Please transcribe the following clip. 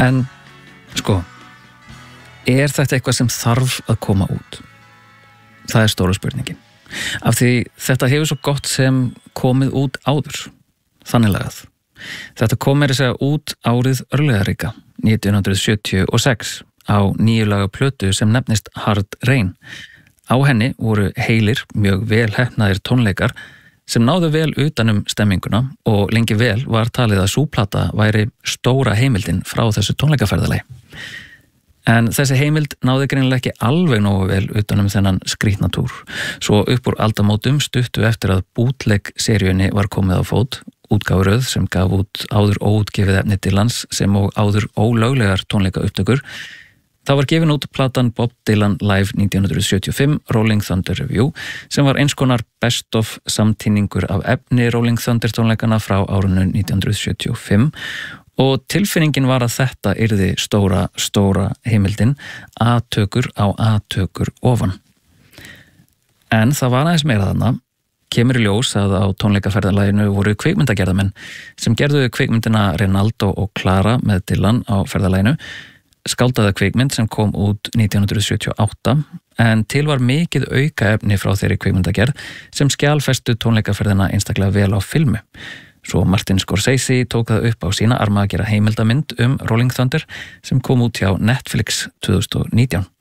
En, sko, þetta eitthvað sem þarf að koma út? Það stóra spurningin. Af því þetta hefur svo gott sem komið út áður, þannig lagað. Þetta kom meira að segja út árið örlagaríka, 1976, á nýjulaga plötu sem nefnist Hard Rain. Á henni voru heilir, mjög vel heppnaðir tónleikar sem náðu vel utanum stemminguna og lengi vel var talið að sú plata væri stóra heimildin frá þessu tónleikaferðalagi. En þessi heimild náði greinilega ekki alveg nógu vel utanum þennan skrýtnatúr. Svo upp úr aldamótum stuttu eftir að bootleg-seríunni var komið á fót, útgáfuröð sem gaf út áður óútgefið efni Dylans sem og áður ólöglegar tónleikaupptökur. Það var gefin út platan Bob Dylan Live 1975, Rolling Thunder Review, sem var eins konar best of samtíningur af efni Rolling Thunder tónleikana frá árinu 1975 og tilfinningin var að þetta yrði stóra heimildin, A-tökur á A-tökur ofan. En það var aðeins meira þarna, kemur í ljós að á tónleikaferðalaginu voru kvikmyndagerðamenn sem gerðu kvikmyndina Rinaldo og Clara með Dylan á ferðalaginu, skáldaða kvikmynd sem kom út 1978 en til var mikið auka efni frá þeirri kvikmyndagerð sem skjalfestu tónleikaferðina einstaklega vel á filmu. Svo Martin Scorsese tók það upp á sína arma að gera heimildamynd Rolling Thunder sem kom út hjá Netflix 2019.